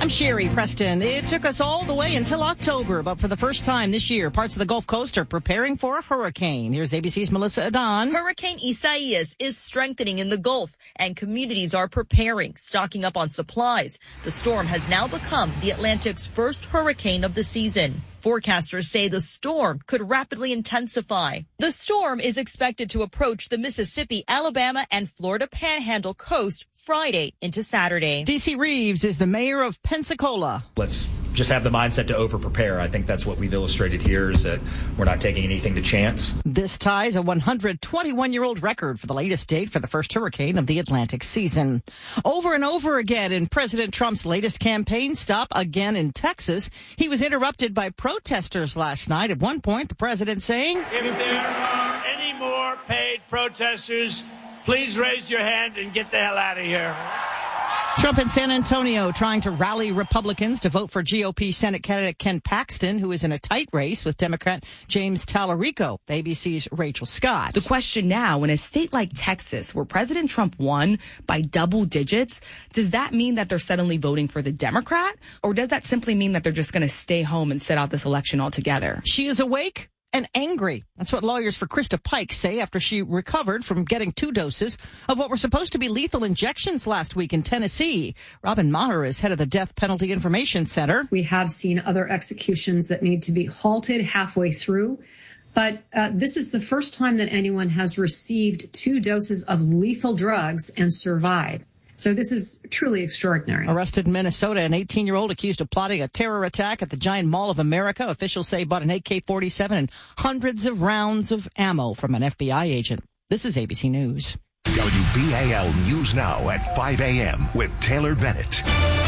I'm Sherry Preston. It took us all the way until October, but for the first time this year, parts of the Gulf Coast are preparing for a hurricane. Here's ABC's Melissa Adan. Hurricane Isaias is strengthening in the Gulf, and communities are preparing, stocking up on supplies. The storm has now become the Atlantic's first hurricane of the season. Forecasters say the storm could rapidly intensify. The storm is expected to approach the Mississippi, Alabama, and Florida Panhandle coast Friday into Saturday. D.C. Reeves is the mayor of Pensacola. Let's just have the mindset to over-prepare. I think that's what we've illustrated here, is that we're not taking anything to chance. This ties a 121-year-old record for the latest date for the first hurricane of the Atlantic season. Over and over again in President Trump's latest campaign stop, again in Texas, he was interrupted by protesters last night. At one point, the president saying, "If there are any more paid protesters, please raise your hand and get the hell out of here." Trump in San Antonio trying to rally Republicans to vote for GOP Senate candidate Ken Paxton, who is in a tight race with Democrat James Tallarico. ABC's Rachel Scott. The question now, in a state like Texas, where President Trump won by double digits, does that mean that they're suddenly voting for the Democrat? Or does that simply mean that they're just going to stay home and sit out this election altogether? She is awake and angry. That's what lawyers for Krista Pike say after she recovered from getting 2 doses of what were supposed to be lethal injections last week in Tennessee. Robin Maher is head of the Death Penalty Information Center. We have seen other executions that need to be halted halfway through. But this is the first time that anyone has received 2 doses of lethal drugs and survived. So this is truly extraordinary. Arrested in Minnesota, an 18-year-old accused of plotting a terror attack at the Giant Mall of America. Officials say bought an AK-47 and hundreds of rounds of ammo from an FBI agent. This is ABC News. WBAL News Now at 5 a.m. with Taylor Bennett.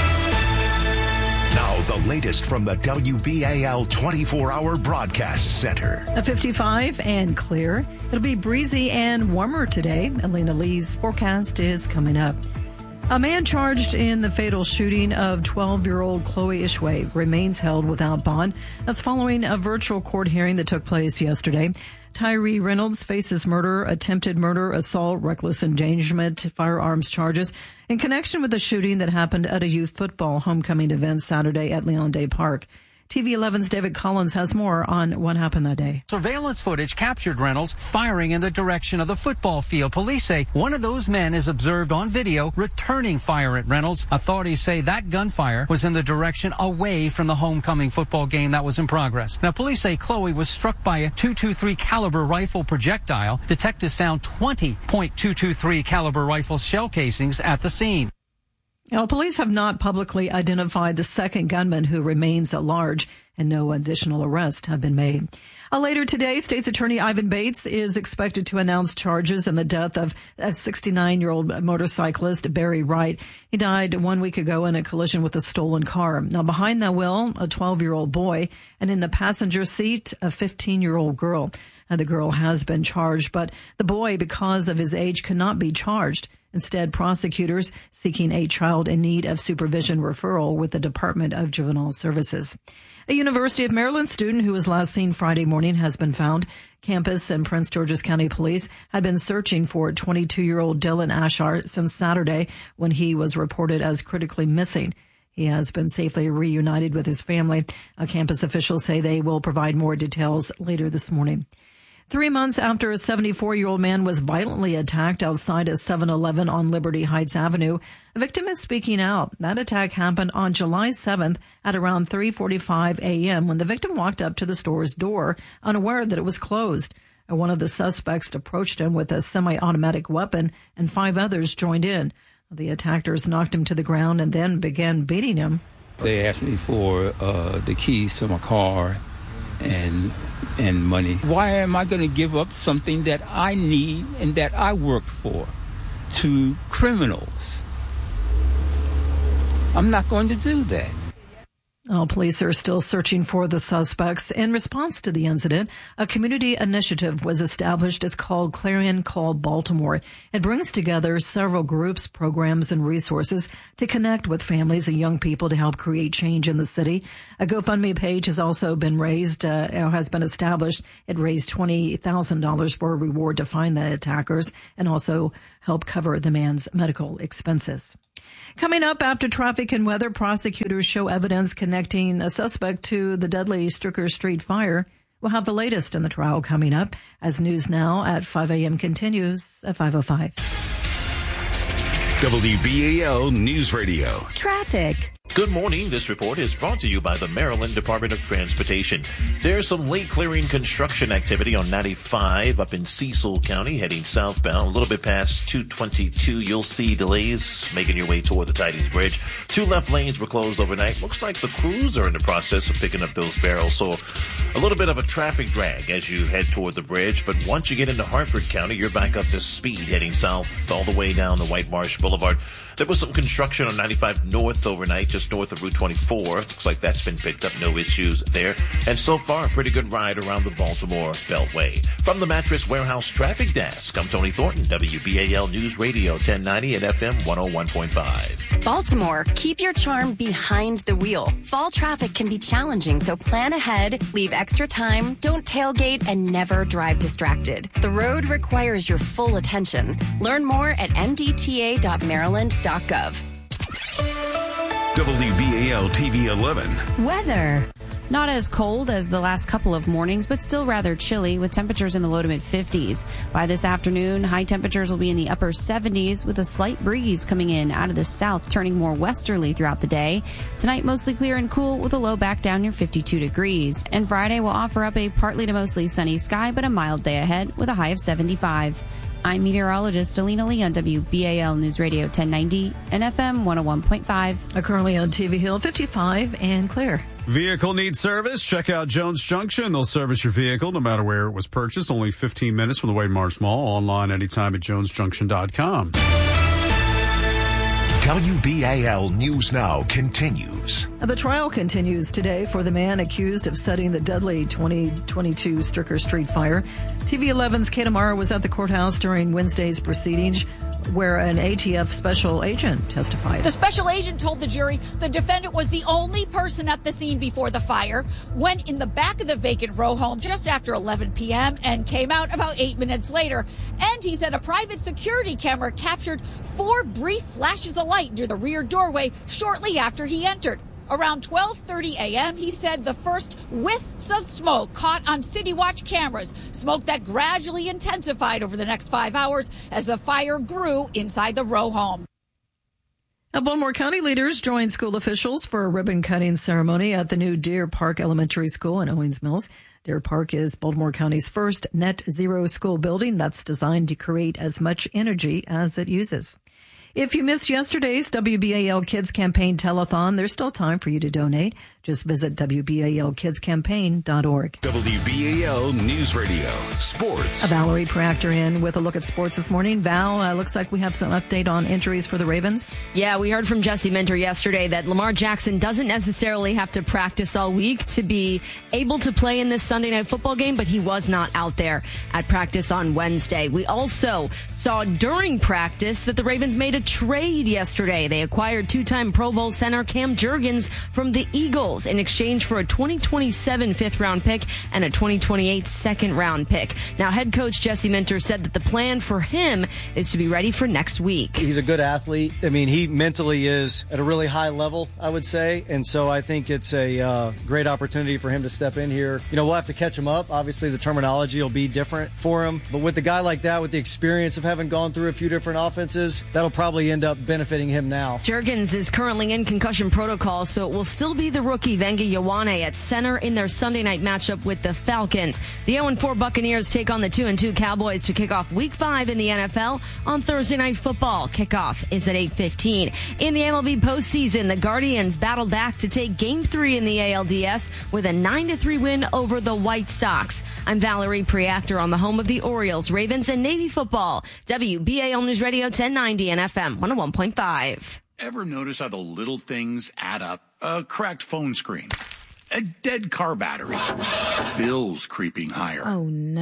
Now, the latest from the WBAL 24-hour broadcast center. A 55 and clear. It'll be breezy and warmer today. Elena Lee's forecast is coming up. A man charged in the fatal shooting of 12-year-old Chloe Ishway remains held without bond. That's following a virtual court hearing that took place yesterday. Tyree Reynolds faces murder, attempted murder, assault, reckless endangerment, firearms charges in connection with the shooting that happened at a youth football homecoming event Saturday at Leon Day Park. TV 11's David Collins has more on what happened that day. Surveillance footage captured Reynolds firing in the direction of the football field. Police say one of those men is observed on video returning fire at Reynolds. Authorities say that gunfire was in the direction away from the homecoming football game that was in progress. Now, police say Chloe was struck by a .223 caliber rifle projectile. Detectives found 20 .223 caliber rifle shell casings at the scene. Now, police have not publicly identified the second gunman, who remains at large, and no additional arrests have been made. Later today, State's Attorney Ivan Bates is expected to announce charges in the death of a 69-year-old motorcyclist, Barry Wright. He died 1 week ago in a collision with a stolen car. Now, behind the wheel, a 12-year-old boy, and in the passenger seat, a 15-year-old girl. And the girl has been charged, but the boy, because of his age, cannot be charged. Instead, prosecutors seeking a child in need of supervision referral with the Department of Juvenile Services. A University of Maryland student who was last seen Friday morning has been found. Campus and Prince George's County Police had been searching for 22-year-old Dylan Ashart since Saturday, when he was reported as critically missing. He has been safely reunited with his family. Campus officials say they will provide more details later this morning. 3 months after a 74-year-old man was violently attacked outside a 7-Eleven on Liberty Heights Avenue, a victim is speaking out. That attack happened on July 7th at around 3:45 a.m. when the victim walked up to the store's door, unaware that it was closed. One of the suspects approached him with a semi-automatic weapon, and 5 others joined in. The attackers knocked him to the ground and then began beating him. They asked me for the keys to my car and money. Why am I going to give up something that I need and that I worked for to criminals? I'm not going to do that. Police are still searching for the suspects. In response to the incident, a community initiative was established. It's called Clarion Call Baltimore. It brings together several groups, programs, and resources to connect with families and young people to help create change in the city. A GoFundMe page has also been established. It raised $20,000 for a reward to find the attackers and also help cover the man's medical expenses. Coming up after traffic and weather, prosecutors show evidence connecting a suspect to the deadly Stricker Street fire. We'll have the latest in the trial coming up as News Now at 5 a.m. continues at 5:05. WBAL News Radio. Traffic. Good morning. This report is brought to you by the Maryland Department of Transportation. There's some late clearing construction activity on 95 up in Cecil County heading southbound. A little bit past 222, you'll see delays making your way toward the Tidings Bridge. 2 left lanes were closed overnight. Looks like the crews are in the process of picking up those barrels. So a little bit of a traffic drag as you head toward the bridge. But once you get into Hartford County, you're back up to speed heading south all the way down the White Marsh Boulevard. There was some construction on 95 North overnight, just north of Route 24. Looks like that's been picked up. No issues there. And so far, a pretty good ride around the Baltimore Beltway. From the Mattress Warehouse Traffic Desk, I'm Tony Thornton, WBAL News Radio 1090 and FM 101.5. Baltimore, keep your charm behind the wheel. Fall traffic can be challenging, so plan ahead, leave extra time, don't tailgate, and never drive distracted. The road requires your full attention. Learn more at mdta.maryland.gov. WBAL TV 11. Weather. Not as cold as the last couple of mornings, but still rather chilly with temperatures in the low to mid 50s. By this afternoon, high temperatures will be in the upper 70s with a slight breeze coming in out of the south, turning more westerly throughout the day. Tonight, mostly clear and cool with a low back down near 52 degrees. And Friday will offer up a partly to mostly sunny sky, but a mild day ahead with a high of 75. I'm meteorologist Alina Lee on WBAL News Radio 1090 and FM 101.5. Currently on TV Hill 55 and clear. Vehicle needs service? Check out Jones Junction. They'll service your vehicle no matter where it was purchased. Only 15 minutes from the Wade Marsh Mall. Online anytime at jonesjunction.com. WBAL News Now continues. The trial continues today for the man accused of setting the deadly 2022 Stricker Street fire. TV 11's Kate Amara was at the courthouse during Wednesday's proceedings, where an ATF special agent testified. The special agent told the jury the defendant was the only person at the scene before the fire, went in the back of the vacant row home just after 11 p.m. and came out about 8 minutes later. And he said a private security camera captured 4 brief flashes of light near the rear doorway shortly after he entered. Around 12:30 a.m., he said the first wisps of smoke caught on City Watch cameras, smoke that gradually intensified over the next 5 hours as the fire grew inside the row home. Baltimore County leaders joined school officials for a ribbon-cutting ceremony at the new Deer Park Elementary School in Owings Mills. Deer Park is Baltimore County's first net zero school building that's designed to create as much energy as it uses. If you missed yesterday's WBAL Kids Campaign Telethon, there's still time for you to donate. Just visit WBALKidsCampaign.org. WBAL News Radio. Sports. Valerie Preactor in with a look at sports this morning. Val, looks like we have some update on injuries for the Ravens. Yeah, we heard from Jesse Minter yesterday that Lamar Jackson doesn't necessarily have to practice all week to be able to play in this Sunday night football game, but he was not out there at practice on Wednesday. We also saw during practice that the Ravens made a trade yesterday. They acquired 2-time Pro Bowl center Cam Jurgens from the Eagles in exchange for a 2027 fifth-round pick and a 2028 second-round pick. Now, head coach Jesse Minter said that the plan for him is to be ready for next week. He's a good athlete. I mean, he mentally is at a really high level, I would say, and so I think it's a great opportunity for him to step in here. You know, we'll have to catch him up. Obviously, the terminology will be different for him, but with a guy like that, with the experience of having gone through a few different offenses, that'll probably end up benefiting him now. Jurgens is currently in concussion protocol, so it will still be the rookie Venga Ioane at center in their Sunday night matchup with the Falcons. The 0-4 Buccaneers take on the 2-2 Cowboys to kick off Week 5 in the NFL on Thursday Night Football. Kickoff is at 8:15. In the MLB postseason, the Guardians battled back to take Game 3 in the ALDS with a 9-3 win over the White Sox. I'm Valerie Preactor on the home of the Orioles, Ravens, and Navy football. WBAL News Radio 1090 and FM 101.5. Ever notice how the little things add up? A cracked phone screen, a dead car battery, bills creeping higher. Oh,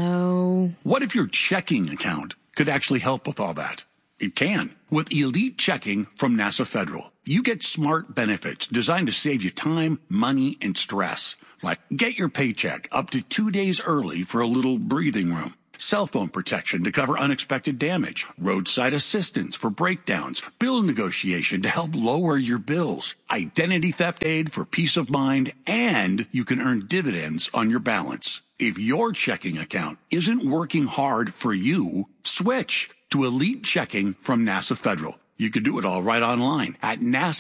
no. What if your checking account could actually help with all that? It can. With Elite Checking from NASA Federal, you get smart benefits designed to save you time, money, and stress. Like get your paycheck up to 2 days early for a little breathing room. cell phone protection to cover unexpected damage, roadside assistance for breakdowns, bill negotiation to help lower your bills, identity theft aid for peace of mind, and you can earn dividends on your balance. If your checking account isn't working hard for you, switch to Elite Checking from NASA Federal. You can do it all right online at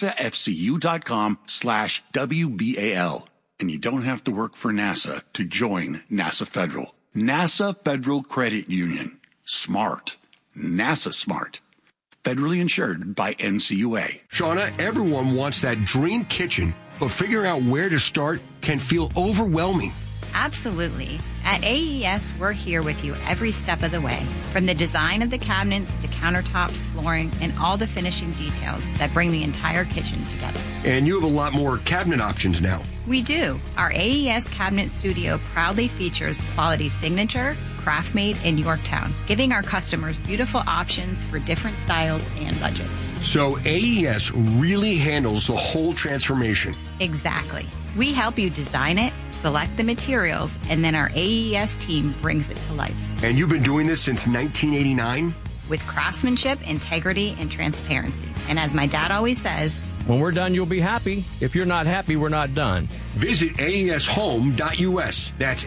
nasafcu.com/WBAL. And you don't have to work for NASA to join NASA Federal. NASA Federal Credit Union. Smart. NASA smart. Federally insured by NCUA. Shauna, everyone wants that dream kitchen, but figuring out where to start can feel overwhelming. Absolutely. At AES, we're here with you every step of the way, from the design of the cabinets to countertops, flooring, and all the finishing details that bring the entire kitchen together. And you have a lot more cabinet options now. We do. Our AES Cabinet Studio proudly features Quality Signature, Craft-Made in Yorktown, giving our customers beautiful options for different styles and budgets. So AES really handles the whole transformation. Exactly. We help you design it, select the materials, and then our AES team brings it to life. And you've been doing this since 1989? With craftsmanship, integrity, and transparency. And as my dad always says, when we're done, you'll be happy. If you're not happy, we're not done. Visit AESHome.us. That's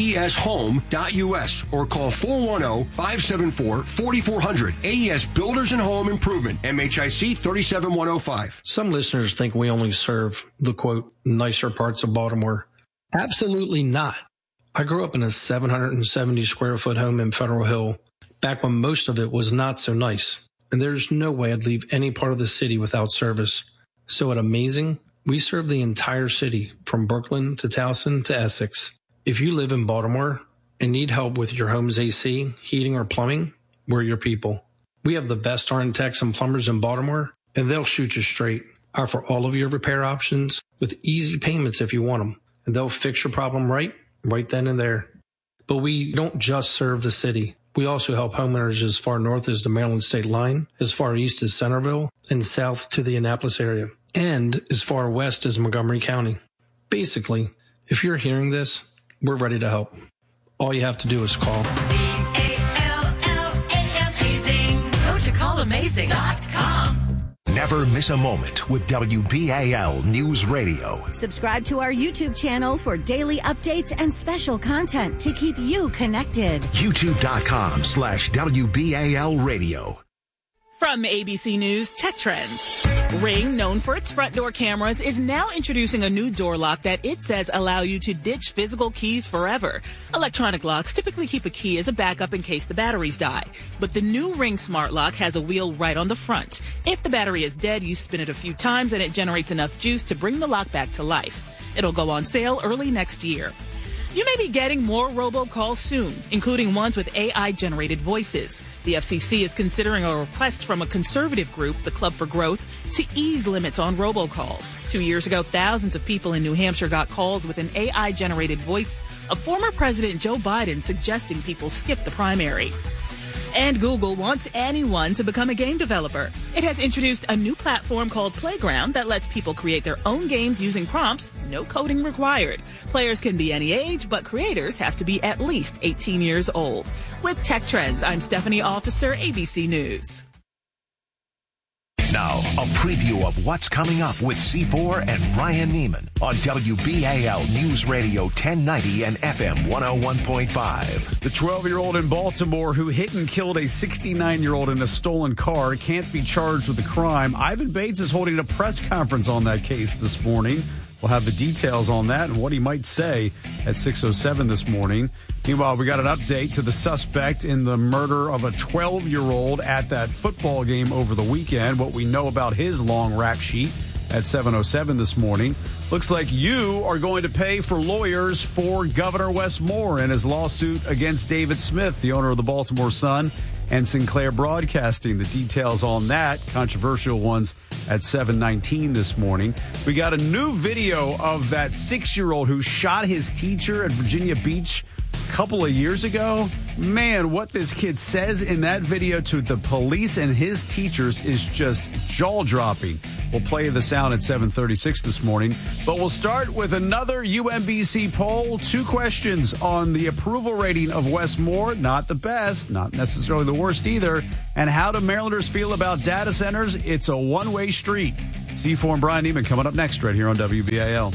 AESHome.us. Or call 410-574-4400. AES Builders and Home Improvement. MHIC 37105. Some listeners think we only serve the, quote, nicer parts of Baltimore. Absolutely not. I grew up in a 770 square foot home in Federal Hill, back when most of it was not so nice. And there's no way I'd leave any part of the city without service. So at Amazing, we serve the entire city, from Brooklyn to Towson to Essex. If you live in Baltimore and need help with your home's AC, heating, or plumbing, we're your people. We have the best RN techs and plumbers in Baltimore, and they'll shoot you straight. Offer all of your repair options with easy payments if you want them, and they'll fix your problem right then and there. But we don't just serve the city. We also help homeowners as far north as the Maryland state line, as far east as Centerville, and south to the Annapolis area, and as far west as Montgomery County. Basically, if you're hearing this, we're ready to help. All you have to do is call. CALLAMAZING. Go to callamazing.com. Never miss a moment with WBAL News Radio. Subscribe to our YouTube channel for daily updates and special content to keep you connected. YouTube.com/WBAL Radio. From ABC News Tech Trends. Ring, known for its front door cameras, is now introducing a new door lock that it says allow you to ditch physical keys forever. Electronic locks typically keep a key as a backup in case the batteries die. But the new Ring Smart Lock has a wheel right on the front. If the battery is dead, you spin it a few times and it generates enough juice to bring the lock back to life. It'll go on sale early next year. You may be getting more robocalls soon, including ones with AI-generated voices. The FCC is considering a request from a conservative group, the Club for Growth, to ease limits on robocalls. 2 years ago, thousands of people in New Hampshire got calls with an AI-generated voice of former President Joe Biden suggesting people skip the primary. And Google wants anyone to become a game developer. It has introduced a new platform called Playground that lets people create their own games using prompts, no coding required. Players can be any age, but creators have to be at least 18 years old. With Tech Trends, I'm Stephanie Officer, ABC News. Now, a preview of what's coming up with C4 and Ryan Neiman on WBAL News Radio 1090 and FM 101.5. The 12-year-old in Baltimore who hit and killed a 69-year-old in a stolen car can't be charged with the crime. Ivan Bates is holding a press conference on that case this morning. We'll have the details on that and what he might say at 6:07 this morning. Meanwhile, we got an update to the suspect in the murder of a 12-year-old at that football game over the weekend. What we know about his long rap sheet at 7:07 this morning. Looks like you are going to pay for lawyers for Governor Wes Moore and his lawsuit against David Smith, the owner of the Baltimore Sun and Sinclair Broadcasting. The details on that, controversial ones, at 7:19 this morning. We got a new video of that 6-year-old who shot his teacher at Virginia Beach couple of years ago. Man, what this kid says in that video to the police and his teachers is just jaw-dropping. We'll play the sound at 7:36 this morning. But we'll start with another UMBC poll. 2 questions on the approval rating of Wes Moore. Not the best, not necessarily the worst either. And how do Marylanders feel about data centers? It's a one-way street. C4 and Brian Neiman coming up next right here on WBAL.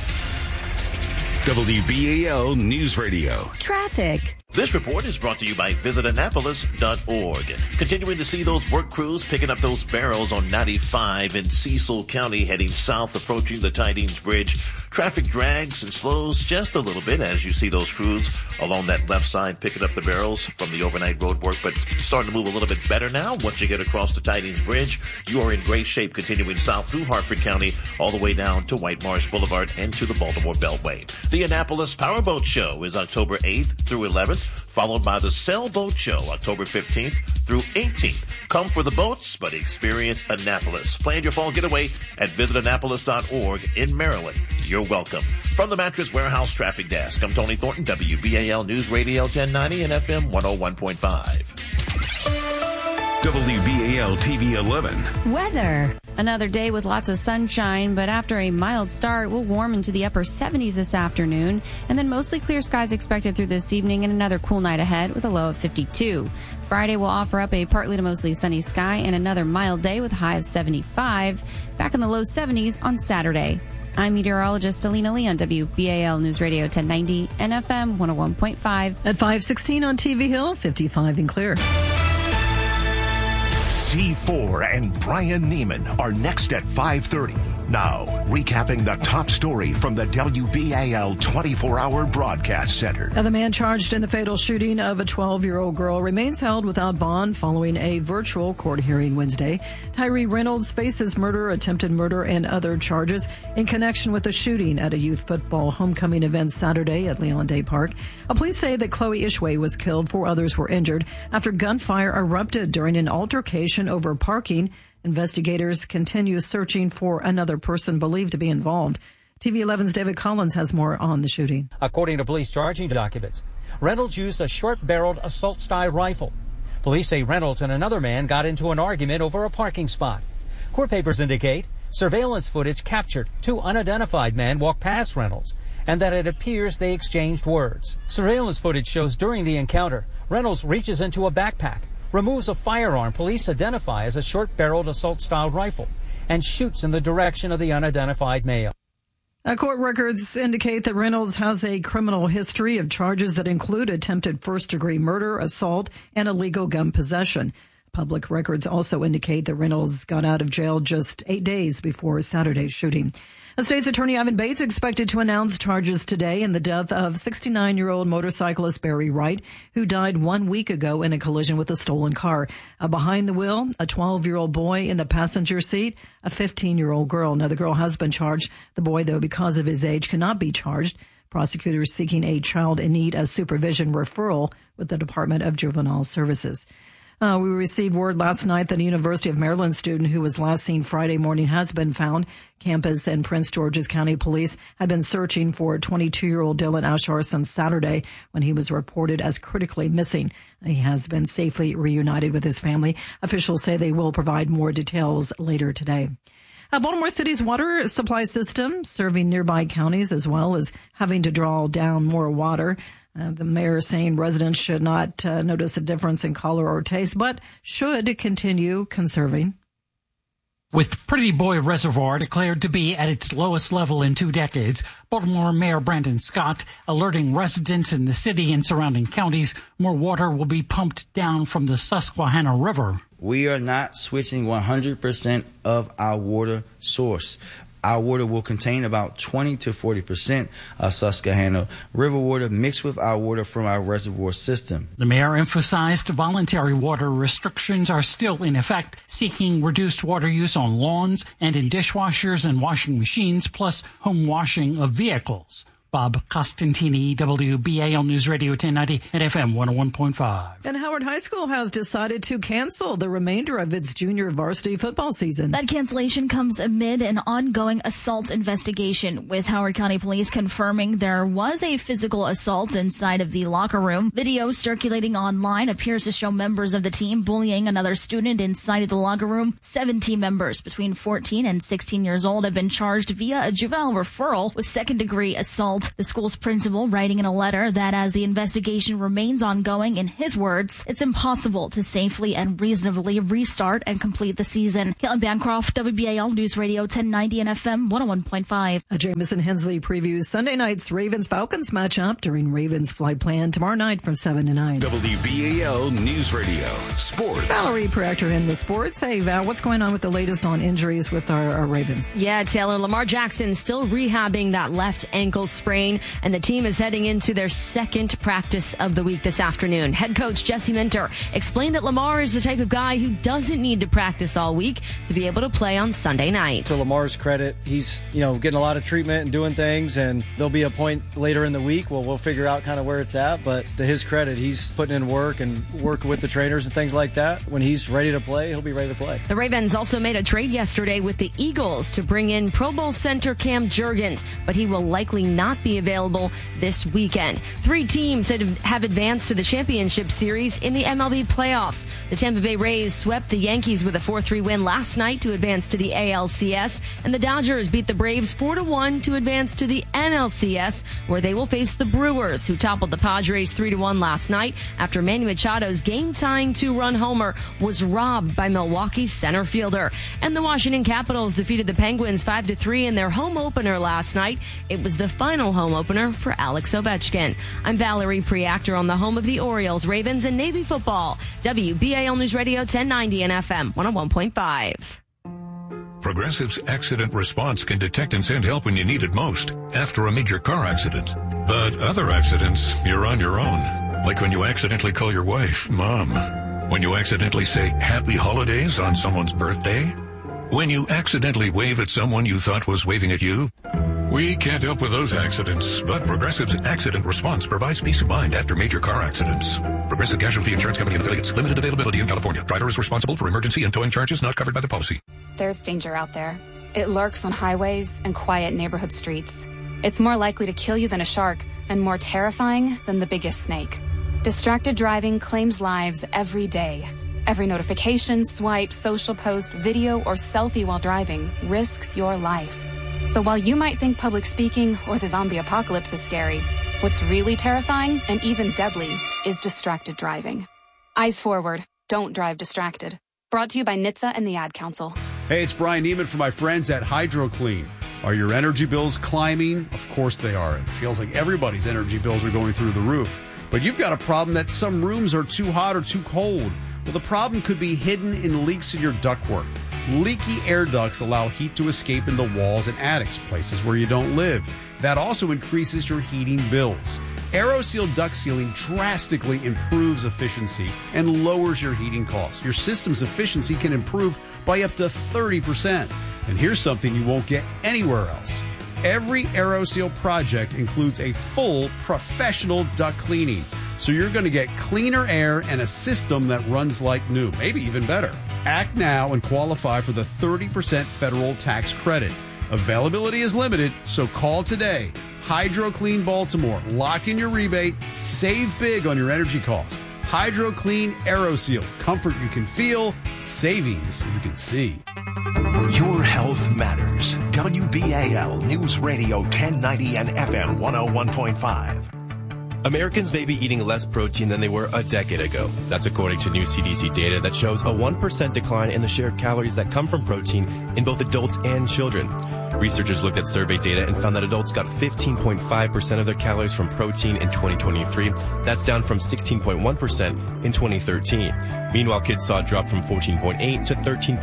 WBAL News Radio. Traffic. This report is brought to you by visitannapolis.org. Continuing to see those work crews picking up those barrels on 95 in Cecil County heading south approaching the Tidings Bridge. Traffic drags and slows just a little bit as you see those crews along that left side picking up the barrels from the overnight road work, but starting to move a little bit better now. Once you get across the Tidings Bridge, you are in great shape continuing south through Hartford County all the way down to White Marsh Boulevard and to the Baltimore Beltway. The Annapolis Powerboat Show is October 8th through 11th. Followed by the Sailboat Show, October 15th through 18th. Come for the boats, but experience Annapolis. Plan your fall getaway at visitannapolis.org in Maryland. You're welcome. From the Mattress Warehouse Traffic Desk, I'm Tony Thornton, WBAL News Radio 1090 and FM 101.5. WBAL TV 11. Weather. Another day with lots of sunshine, but after a mild start, we'll warm into the upper 70s this afternoon, and then mostly clear skies expected through this evening and another cool night ahead with a low of 52. Friday will offer up a partly to mostly sunny sky and another mild day with a high of 75. Back in the low 70s on Saturday. I'm meteorologist Alina Lee on WBAL News Radio 1090 and FM 101.5. At 5:16 on TV Hill, 55 and clear. C4 and Brian Neiman are next at 5:30. Now, recapping the top story from the WBAL 24-hour broadcast center. The man charged in the fatal shooting of a 12-year-old girl remains held without bond following a virtual court hearing Wednesday. Tyree Reynolds faces murder, attempted murder, and other charges in connection with the shooting at a youth football homecoming event Saturday at Leon Day Park. Police say that Chloe Ishway was killed. 4 others were injured after gunfire erupted during an altercation over parking. Investigators continue searching for another person believed to be involved. TV 11's David Collins has more on the shooting. According to police charging documents, Reynolds used a short-barreled assault-style rifle. Police say Reynolds and another man got into an argument over a parking spot. Court papers indicate surveillance footage captured 2 unidentified men walk past Reynolds and that it appears they exchanged words. Surveillance footage shows during the encounter, Reynolds reaches into a backpack, removes a firearm police identify as a short-barreled assault-style rifle, and shoots in the direction of the unidentified male. Court records indicate that Reynolds has a criminal history of charges that include attempted first-degree murder, assault, and illegal gun possession. Public records also indicate that Reynolds got out of jail just 8 days before Saturday's shooting. The state's attorney Ivan Bates expected to announce charges today in the death of 69-year-old motorcyclist Barry Wright, who died 1 week ago in a collision with a stolen car. Behind the wheel, a 12-year-old boy in the passenger seat, a 15-year-old girl. Now, the girl has been charged. The boy, though, because of his age, cannot be charged. Prosecutors seeking a child in need of supervision referral with the Department of Juvenile Services. We received word last night that a University of Maryland student who was last seen Friday morning has been found. Campus and Prince George's County Police had been searching for 22-year-old Dylan Ashar since Saturday when he was reported as critically missing. He has been safely reunited with his family. Officials say they will provide more details later today. Baltimore City's water supply system serving nearby counties as well as having to draw down more water. The mayor is saying residents should not notice a difference in color or taste, but should continue conserving. With Pretty Boy Reservoir declared to be at its lowest level in 2 decades, Baltimore Mayor Brandon Scott alerting residents in the city and surrounding counties more water will be pumped down from the Susquehanna River. We are not switching 100% of our water source. Our water will contain about 20 to 40% of Susquehanna River water mixed with our water from our reservoir system. The mayor emphasized voluntary water restrictions are still in effect, seeking reduced water use on lawns and in dishwashers and washing machines, plus home washing of vehicles. Bob Costantini, WBAL News Radio 1090 and FM 101.5. And Howard High School has decided to cancel the remainder of its junior varsity football season. That cancellation comes amid an ongoing assault investigation, with Howard County Police confirming there was a physical assault inside of the locker room. Video circulating online appears to show members of the team bullying another student inside of the locker room. 7 team members between 14 and 16 years old have been charged via a juvenile referral with second-degree assault. The school's principal writing in a letter that as the investigation remains ongoing, in his words, it's impossible to safely and reasonably restart and complete the season. Caitlin Bancroft, WBAL News Radio 1090 and FM 101.5. Jamison Hensley previews Sunday night's Ravens-Falcons matchup during Ravens Flight Plan tomorrow night from 7 to 9. WBAL News Radio Sports. Valerie Preacher in the sports. Hey, Val, what's going on with the latest on injuries with our Ravens? Yeah, Taylor, Lamar Jackson still rehabbing that left ankle sprain, and the team is heading into their second practice of the week this afternoon. Head coach Jesse Minter explained that Lamar is the type of guy who doesn't need to practice all week to be able to play on Sunday night. To Lamar's credit, he's, getting a lot of treatment and doing things, and there'll be a point later in the week where we'll figure out kind of where it's at, but to his credit, he's putting in work and working with the trainers and things like that. When he's ready to play, he'll be ready to play. The Ravens also made a trade yesterday with the Eagles to bring in Pro Bowl center Cam Jurgens, but he will likely not be available this weekend. 3 teams that have advanced to the championship series in the MLB playoffs. The Tampa Bay Rays swept the Yankees with a 4-3 win last night to advance to the ALCS, and the Dodgers beat the Braves 4-1 to advance to the NLCS, where they will face the Brewers, who toppled the Padres 3-1 last night after Manny Machado's game-tying 2-run homer was robbed by Milwaukee's center fielder. And the Washington Capitals defeated the Penguins 5-3 in their home opener last night. It was the final home opener for Alex Ovechkin. I'm Valerie Preactor on the home of the Orioles, Ravens, and Navy football. WBAL News Radio 1090 and FM 101.5. Progressive's accident response can detect and send help when you need it most, after a major car accident. But other accidents, you're on your own. Like when you accidentally call your wife Mom. When you accidentally say Happy Holidays on someone's birthday. When you accidentally wave at someone you thought was waving at you. We can't help with those accidents, but Progressive's accident response provides peace of mind after major car accidents. Progressive Casualty Insurance Company and affiliates. Limited availability in California. Driver is responsible for emergency and towing charges not covered by the policy. There's danger out there. It lurks on highways and quiet neighborhood streets. It's more likely to kill you than a shark and more terrifying than the biggest snake. Distracted driving claims lives every day. Every notification, swipe, social post, video, or selfie while driving risks your life. So while you might think public speaking or the zombie apocalypse is scary, what's really terrifying and even deadly is distracted driving. Eyes forward. Don't drive distracted. Brought to you by NHTSA and the Ad Council. Hey, it's Brian Neiman from my friends at HydroClean. Are your energy bills climbing? Of course they are. It feels like everybody's energy bills are going through the roof. But you've got a problem that some rooms are too hot or too cold. Well, the problem could be hidden in leaks in your ductwork. Leaky air ducts allow heat to escape in the walls and attics, places where you don't live. That also increases your heating bills. AeroSeal duct sealing drastically improves efficiency and lowers your heating costs. Your system's efficiency can improve by up to 30%. And here's something you won't get anywhere else. Every AeroSeal project includes a full professional duct cleaning. So you're going to get cleaner air and a system that runs like new, maybe even better. Act now and qualify for the 30% federal tax credit. Availability is limited, so call today. HydroClean Baltimore. Lock in your rebate. Save big on your energy costs. HydroClean AeroSeal. Comfort you can feel. Savings you can see. Your health matters. WBAL News Radio 1090 and FM 101.5. Americans may be eating less protein than they were a decade ago. That's according to new CDC data that shows a 1% decline in the share of calories that come from protein in both adults and children. Researchers looked at survey data and found that adults got 15.5% of their calories from protein in 2023. That's down from 16.1% in 2013. Meanwhile, kids saw a drop from 14.8 to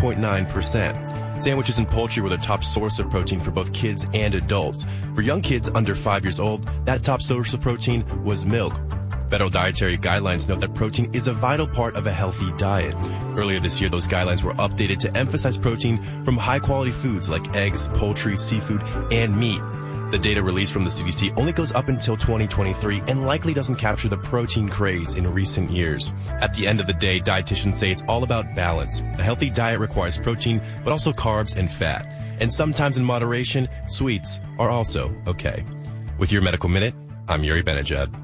13.9%. Sandwiches and poultry were the top source of protein for both kids and adults. For young kids under 5 years old, that top source of protein was milk. Federal dietary guidelines note that protein is a vital part of a healthy diet. Earlier this year, those guidelines were updated to emphasize protein from high-quality foods like eggs, poultry, seafood, and meat. The data released from the CDC only goes up until 2023 and likely doesn't capture the protein craze in recent years. At the end of the day, dietitians say it's all about balance. A healthy diet requires protein, but also carbs and fat. And sometimes in moderation, sweets are also okay. With your Medical Minute, I'm Yuri Benajad.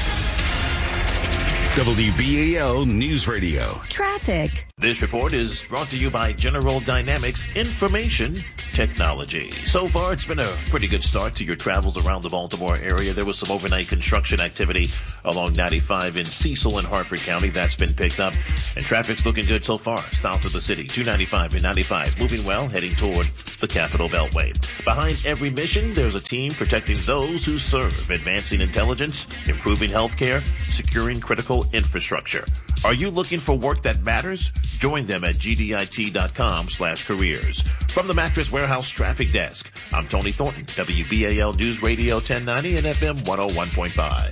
WBAL News Radio. Traffic. This report is brought to you by General Dynamics Information Technology. So far, it's been a pretty good start to your travels around the Baltimore area. There was some overnight construction activity along 95 in Cecil and Hartford County. That's been picked up, and traffic's looking good so far south of the city. 295 and 95 moving well, heading toward the Capital Beltway. Behind every mission, there's a team protecting those who serve, advancing intelligence, improving healthcare, securing critical infrastructure. Are you looking for work that matters? Join them at gdit.com/careers. From the Mattress Warehouse Traffic Desk, I'm Tony Thornton, WBAL News Radio 1090 and FM 101.5.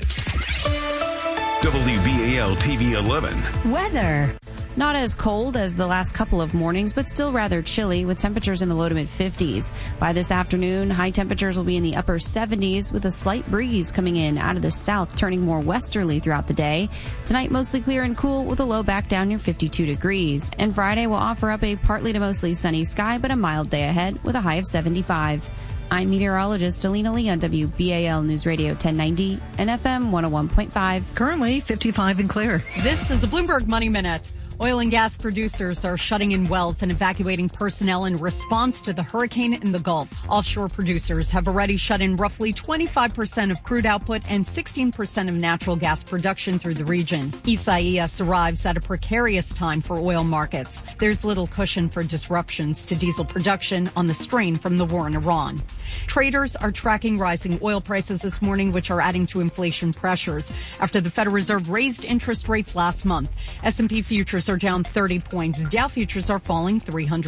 WBAL TV 11. Weather. Not as cold as the last couple of mornings, but still rather chilly with temperatures in the low to mid 50s. By this afternoon, high temperatures will be in the upper 70s with a slight breeze coming in out of the south, turning more westerly throughout the day. Tonight, mostly clear and cool with a low back down near 52 degrees. And Friday will offer up a partly to mostly sunny sky, but a mild day ahead with a high of 75. I'm meteorologist Alina Lee on WBAL News Radio 1090 and FM 101.5. Currently 55 and clear. This is the Bloomberg Money Minute. Oil and gas producers are shutting in wells and evacuating personnel in response to the hurricane in the Gulf. Offshore producers have already shut in roughly 25% of crude output and 16% of natural gas production through the region. Isaias arrives at a precarious time for oil markets. There's little cushion for disruptions to diesel production on the strain from the war in Iran. Traders are tracking rising oil prices this morning, which are adding to inflation pressures after the Federal Reserve raised interest rates last month. S&P futures are down 30 points. Dow futures are falling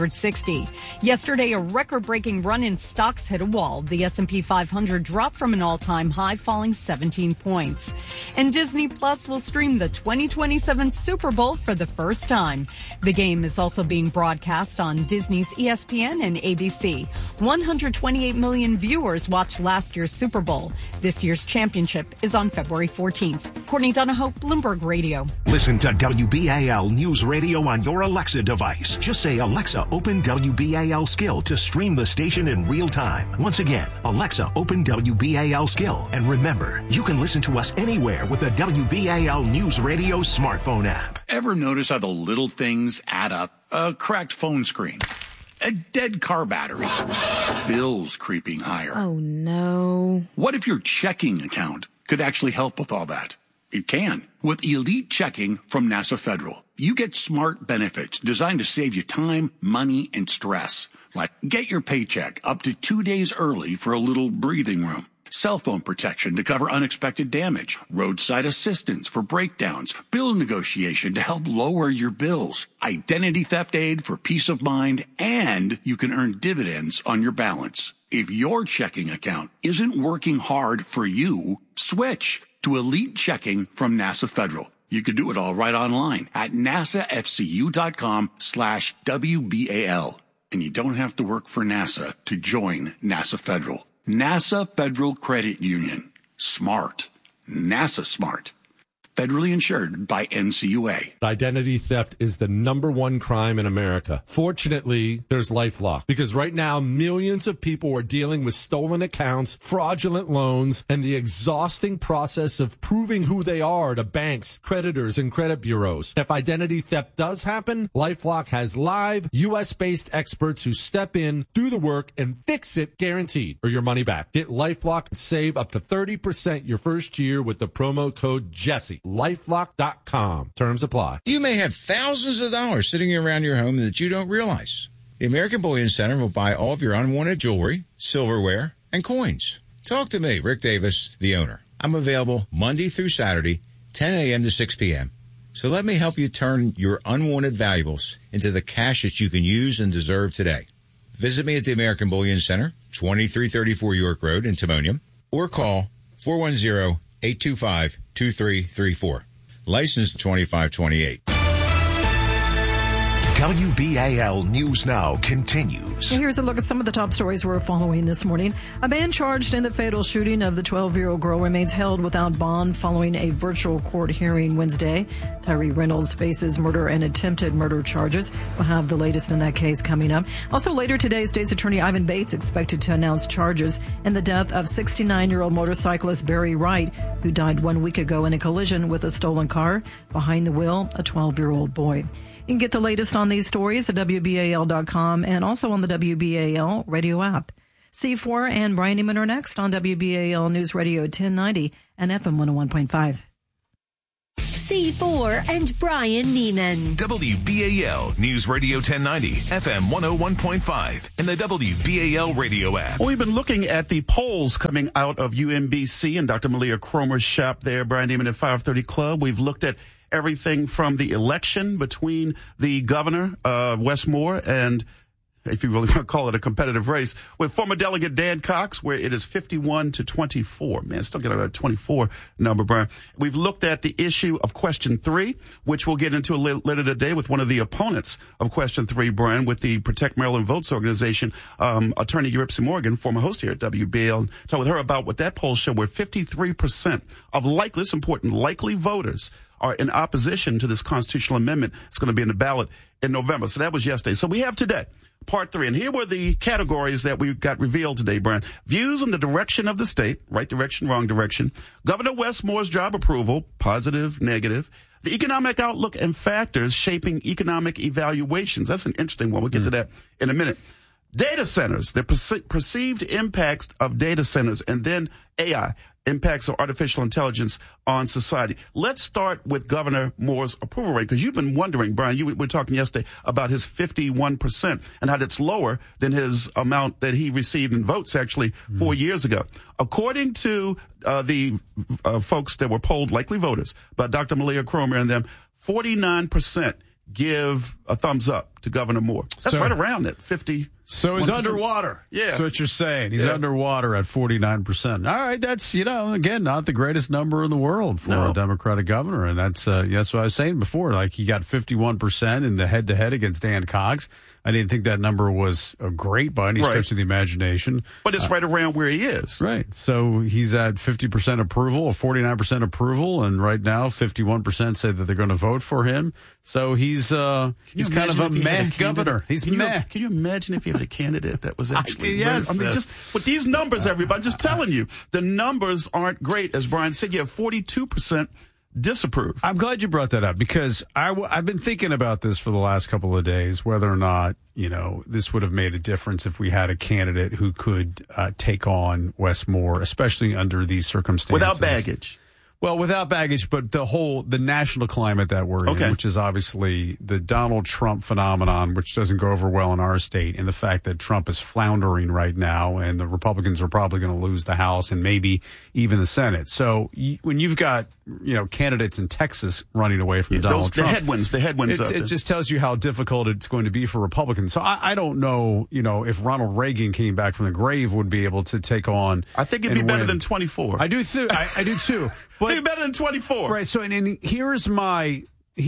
360. Yesterday, a record-breaking run in stocks hit a wall. The S&P 500 dropped from an all-time high, falling 17 points. And Disney Plus will stream the 2027 Super Bowl for the first time. The game is also being broadcast on Disney's ESPN and ABC. 128 million viewers watched last year's Super Bowl. This year's championship is on February 14th. Courtney Donahoe, Bloomberg Radio. Listen to WBAL News Radio on your Alexa device. Just say, Alexa, open WBAL Skill to stream the station in real time. Once again, Alexa, open WBAL Skill. And remember, you can listen to us anywhere with the WBAL News Radio smartphone app. Ever notice how the little things add up? A cracked phone screen, a dead car battery, bills creeping higher. Oh, no. What if your checking account could actually help with all that? It can. With Elite Checking from NASA Federal, you get smart benefits designed to save you time, money, and stress. Like get your paycheck up to 2 days early for a little breathing room. Cell phone protection to cover unexpected damage. Roadside assistance for breakdowns. Bill negotiation to help lower your bills. Identity theft aid for peace of mind. And you can earn dividends on your balance. If your checking account isn't working hard for you, switch to Elite Checking from NASA Federal. You can do it all right online at nasafcu.com/WBAL. And you don't have to work for NASA to join NASA Federal. NASA Federal Credit Union. Smart. NASA smart. Federally insured by NCUA. Identity theft is the #1 crime in America. Fortunately, there's LifeLock, because right now millions of people are dealing with stolen accounts, fraudulent loans, and the exhausting process of proving who they are to banks, creditors, and credit bureaus. If identity theft does happen, LifeLock has live U.S.-based experts who step in, do the work, and fix it guaranteed, or your money back. Get LifeLock and save up to 30% your first year with the promo code Jesse. LifeLock.com. Terms apply. You may have thousands of dollars sitting around your home that you don't realize. The American Bullion Center will buy all of your unwanted jewelry, silverware, and coins. Talk to me, Rick Davis, the owner. I'm available Monday through Saturday, 10 a.m. to 6 p.m. So let me help you turn your unwanted valuables into the cash that you can use and deserve today. Visit me at the American Bullion Center, 2334 York Road in Timonium, or call 410-825-2334. License 2528. WBAL News Now continues. Here's a look at some of the top stories we're following this morning. A man charged in the fatal shooting of the 12-year-old girl remains held without bond following a virtual court hearing Wednesday. Tyree Reynolds faces murder and attempted murder charges. We'll have the latest in that case coming up. Also later today, State's Attorney Ivan Bates expected to announce charges in the death of 69-year-old motorcyclist Barry Wright, who died 1 week ago in a collision with a stolen car. Behind the wheel, a 12-year-old boy. You can get the latest on these stories at WBAL.com and also on the WBAL radio app. C4 and Brian Neiman are next on WBAL News Radio 1090 and FM 101.5. C4 and Brian Neiman. WBAL News Radio 1090, FM 101.5, and the WBAL radio app. Well, we've been looking at the polls coming out of UMBC and Dr. Malia Cromer's shop there, Brian Neiman at 530 Club. We've looked at everything from the election between the governor, Wes Moore, and if you really want to call it a competitive race, with former Delegate Dan Cox, where it is 51-24. Man, still get a 24 number, Brian. We've looked at the issue of Question 3, which we'll get into a little later today with one of the opponents of Question 3, Brian, with the Protect Maryland Votes organization, Attorney Eurypsie Morgan, former host here at WBAL. Talk with her about what that poll showed, where 53% of likely voters are in opposition to this constitutional amendment. It's going to be in the ballot in November. So that was yesterday. So we have today, part 3. And here were the categories that we got revealed today, Brian. Views on the direction of the state, right direction, wrong direction. Governor Wes Moore's job approval, positive, negative. The economic outlook and factors shaping economic evaluations. That's an interesting one. We'll get to that in a minute. Data centers, the perceived impacts of data centers, and then AI. Impacts of artificial intelligence on society. Let's start with Governor Moore's approval rate, because you've been wondering, Brian, we were talking yesterday about his 51% and how that's lower than his amount that he received in votes actually 4 years ago. According to the folks that were polled, likely voters, by Dr. Malia Cromer and them, 49% give a thumbs up to Governor Moore. That's right around that 50. So he's underwater. Yeah. That's what you're saying. He's underwater at 49%. All right. That's, again, not the greatest number in the world for a Democratic governor. And that's what I was saying before. Like, he got 51% in the head-to-head against Dan Cox. I didn't think that number was great by any stretch of the imagination. But it's right around where he is. Right. So he's at 50% approval, or 49% approval, and right now 51% say that they're going to vote for him. So he's kind of a meh governor. He's meh. Can you imagine if he had a candidate that was actually... Yes. I mean, just with these numbers, everybody, just telling you, the numbers aren't great. As Brian said, you have 42% disapprove. I'm glad you brought that up, because I've been thinking about this for the last couple of days, whether or not, this would have made a difference if we had a candidate who could take on Wes Moore, especially under these circumstances. Without baggage. Well, without baggage, but the national climate that we're in, which is obviously the Donald Trump phenomenon, which doesn't go over well in our state, and the fact that Trump is floundering right now, and the Republicans are probably going to lose the House and maybe even the Senate. So when you've got, candidates in Texas running away from Donald Trump. The headwinds. It just tells you how difficult it's going to be for Republicans. So I don't know, if Ronald Reagan came back from the grave, would be able to take on. I think it'd be better than 24. I do too. I do too. But they're better than 24. Right. So, and here's my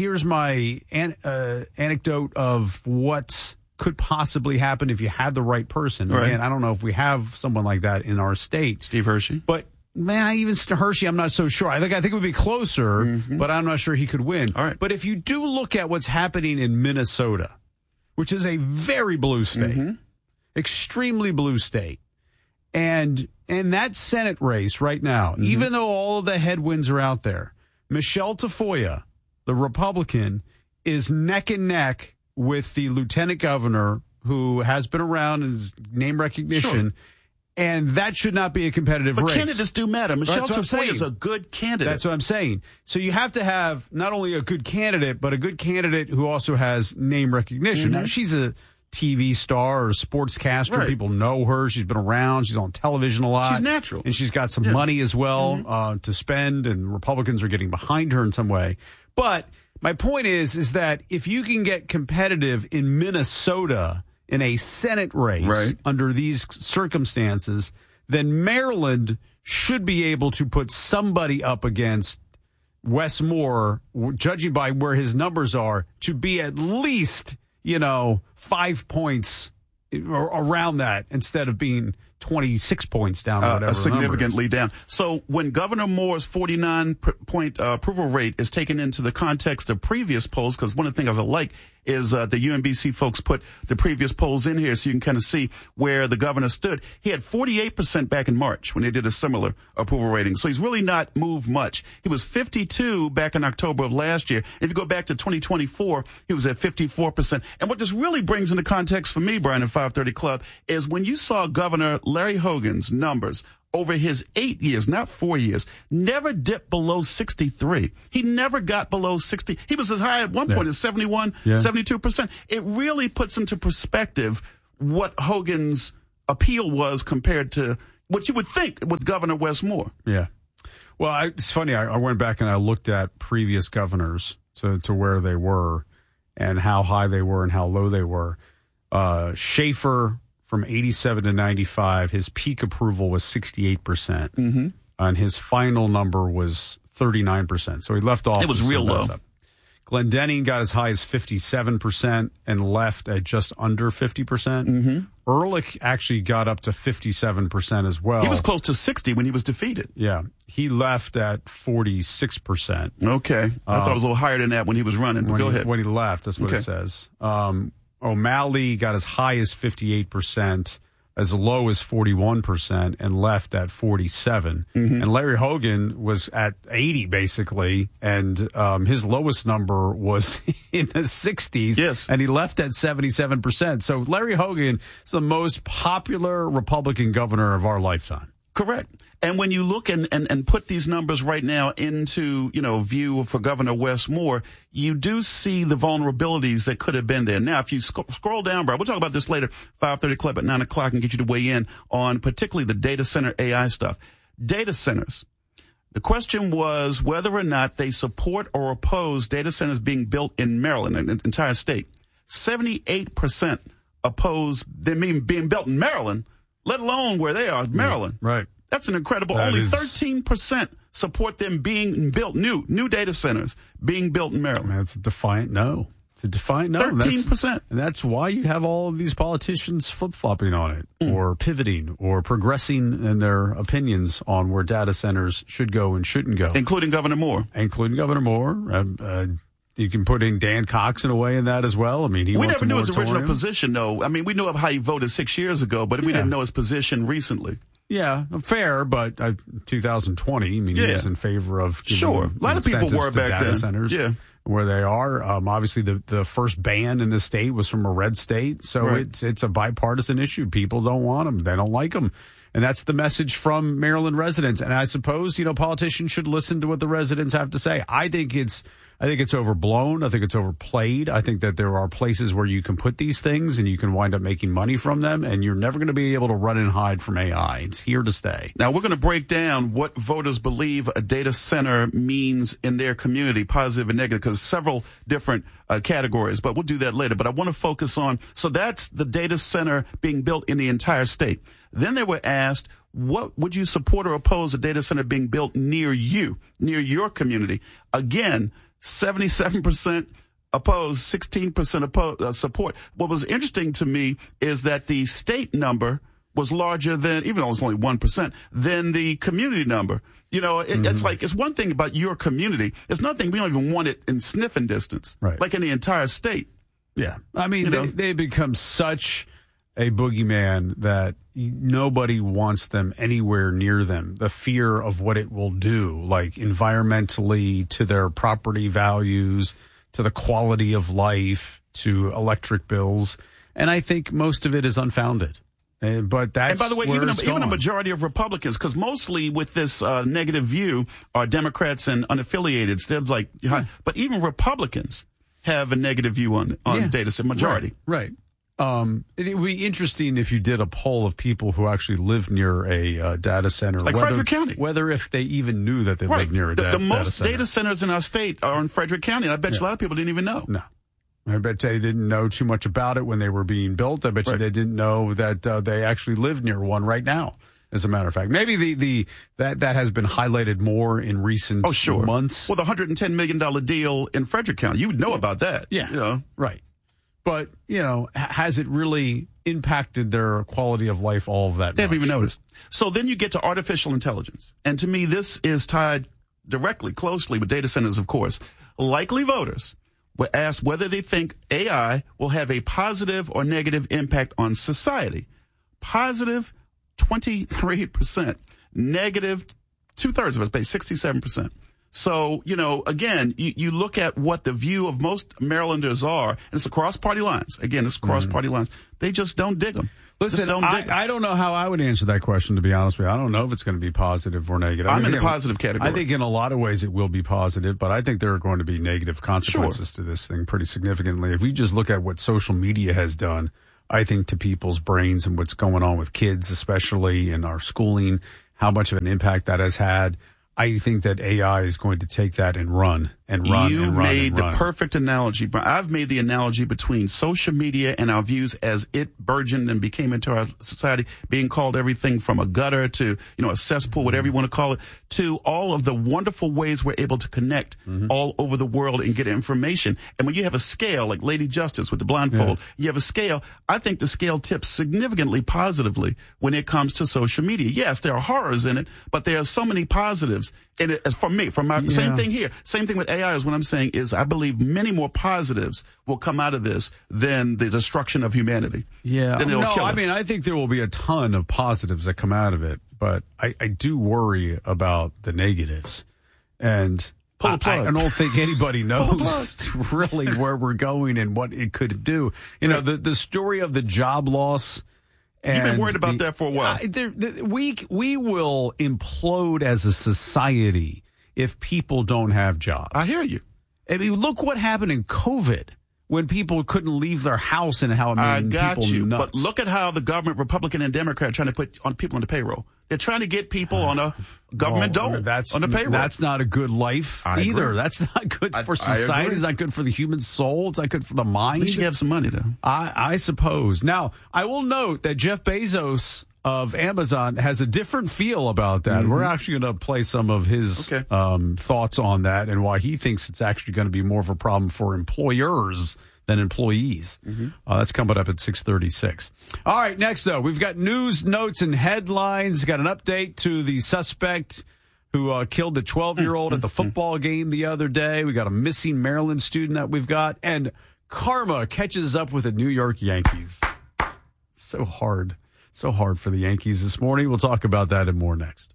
anecdote of what could possibly happen if you had the right person. Right. Again, I don't know if we have someone like that in our state. Steve Hershey. But man, even Hershey, I'm not so sure. I think it would be closer, but I'm not sure he could win. All right. But if you do look at what's happening in Minnesota, which is a very blue state, extremely blue state, and in that Senate race right now, even though all of the headwinds are out there, Michelle Tafoya, the Republican, is neck and neck with the lieutenant governor who has been around and is name recognition. Sure. And that should not be a competitive race. But candidates do matter. Michelle Tafoya is a good candidate. That's what I'm saying. So you have to have not only a good candidate, but a good candidate who also has name recognition. Now, she's a TV star or a sportscaster. Right. People know her. She's been around. She's on television a lot. She's natural. And she's got some money as well to spend, and Republicans are getting behind her in some way. But my point is that if you can get competitive in Minnesota in a Senate race under these circumstances, then Maryland should be able to put somebody up against Wes Moore, judging by where his numbers are, to be at least 5 points or around that instead of being 26 points down or whatever. Significantly down. So when Governor Moore's 49-point approval rate is taken into the context of previous polls, because one of the things I like is the UMBC folks put the previous polls in here so you can kind of see where the governor stood. He had 48% back in March when they did a similar approval rating. So he's really not moved much. He was 52 back in October of last year. If you go back to 2024, he was at 54%. And what this really brings into context for me, Brian, at 530 Club, is when you saw Governor Larry Hogan's numbers over his 8 years, not 4 years, never dipped below 63. He never got below 60. He was as high at one point as 71, 72%. It really puts into perspective what Hogan's appeal was compared to what you would think with Governor Wes Moore. Yeah. Well, it's funny. I went back and I looked at previous governors to where they were and how high they were and how low they were. Schaefer, from 87 to 95, his peak approval was 68%, and his final number was 39%. So he left off. It was real low. Glendenning got as high as 57% and left at just under 50%. Ehrlich actually got up to 57% as well. He was close to 60 when he was defeated. Yeah. He left at 46%. Okay. I thought it was a little higher than that when he was running. But go ahead. When he left, that's what it says. O'Malley got as high as 58%, as low as 41%, and left at 47%. And Larry Hogan was at 80, basically, and his lowest number was in the 60s, and he left at 77%. So Larry Hogan is the most popular Republican governor of our lifetime. Correct. And when you look and put these numbers right now into, view for Governor Wes Moore, you do see the vulnerabilities that could have been there. Now, if you scroll down, bro, we'll talk about this later, 530 Club at 9 o'clock, and get you to weigh in on particularly the data center AI stuff. Data centers. The question was whether or not they support or oppose data centers being built in Maryland, an entire state. 78% oppose them being built in Maryland, let alone where they are, Maryland. Right. That's an incredible. Only 13% support them being built, new data centers being built in Maryland. That's a defiant no. It's a defiant no. 13%. And that's why you have all of these politicians flip-flopping on it or pivoting or progressing in their opinions on where data centers should go and shouldn't go. Including Governor Moore. You can put in Dan Cox in a way in that as well. I mean, we never knew his original position, though. I mean, we knew of how he voted 6 years ago, but we didn't know his position recently. Yeah, fair, but 2020, I mean, he was in favor of a lot of people were back data then. Centers where they are. Obviously, the first ban in the state was from a red state, so it's a bipartisan issue. People don't want them; they don't like them, and that's the message from Maryland residents. And I suppose politicians should listen to what the residents have to say. I think it's overblown. I think it's overplayed. I think that there are places where you can put these things and you can wind up making money from them, and you're never going to be able to run and hide from AI. It's here to stay. Now, we're going to break down what voters believe a data center means in their community, positive and negative, because several different categories, but we'll do that later. But I want to focus on, so that's the data center being built in the entire state. Then they were asked, what would you support or oppose a data center being built near you, near your community? Again, 77% opposed, 16% support. What was interesting to me is that the state number was larger than, even though it was only 1%, than the community number. It's like, it's one thing about your community. It's another thing, we don't even want it in sniffing distance, like in the entire state. Yeah. I mean, they become such a boogeyman that nobody wants them anywhere near them. The fear of what it will do, like environmentally, to their property values, to the quality of life, to electric bills. And I think most of it is unfounded. But that's, and by the way, even a majority of Republicans, because mostly with this negative view are Democrats and unaffiliated. They're like, but even Republicans have a negative view on data center majority. Right. It would be interesting if you did a poll of people who actually live near a data center. Like Frederick County. Whether if they even knew that they lived near a data center. The most data centers in our state are in Frederick County. And I bet you a lot of people didn't even know. No. I bet they didn't know too much about it when they were being built. I bet you they didn't know that they actually live near one right now. As a matter of fact, maybe that has been highlighted more in recent months. Well, the $110 million deal in Frederick County, you would know about that. Yeah. Right. But, has it really impacted their quality of life all of that They haven't much? even noticed. So then you get to artificial intelligence. And to me, this is tied directly, closely with data centers, of course. Likely voters were asked whether they think AI will have a positive or negative impact on society. Positive, 23%. Negative, 2/3 of us, 67%. So, again, you look at what the view of most Marylanders are, and it's across party lines. Again, it's across party lines. They just don't dig them. Listen, I don't know how I would answer that question, to be honest with you. I don't know if it's going to be positive or negative. I'm in the positive category. I think in a lot of ways it will be positive, but I think there are going to be negative consequences to this thing pretty significantly. If we just look at what social media has done, I think, to people's brains and what's going on with kids, especially in our schooling, how much of an impact that has had. I think that AI is going to take that and run. You made the perfect analogy. I've made the analogy between social media and our views as it burgeoned and became into our society, being called everything from a gutter to, a cesspool, whatever you want to call it, to all of the wonderful ways we're able to connect all over the world and get information. And when you have a scale, like Lady Justice with the blindfold, you have a scale. I think the scale tips significantly positively when it comes to social media. Yes, there are horrors in it, but there are so many positives. And same thing here. Same thing with AI is what I'm saying is I believe many more positives will come out of this than the destruction of humanity. Yeah. Then it'll kill us. I mean, I think there will be a ton of positives that come out of it, but I do worry about the negatives. And pull the plug. I don't think anybody knows really where we're going and what it could do. The story of the job loss. You've been worried about that for a while. We will implode as a society if people don't have jobs. I hear you. I mean, look what happened in COVID when people couldn't leave their house and how it made people nuts. But look at how the government, Republican and Democrat, are trying to put on people on the payroll. They're trying to get people on a government dole on the payroll. That's not a good life either. Agree. That's not good for society. It's not good for the human soul. It's not good for the mind. At least you have some money, though. I suppose. Now, I will note that Jeff Bezos of Amazon has a different feel about that. We're actually going to play some of his thoughts on that and why he thinks it's actually going to be more of a problem for employers than employees. That's coming up at 6:36. All right, next, though, we've got news, notes, and headlines. Got an update to the suspect who killed the 12-year-old at the football game the other day. We got a missing Maryland student that we've got. And karma catches up with the New York Yankees. So hard for the Yankees this morning. We'll talk about that and more next.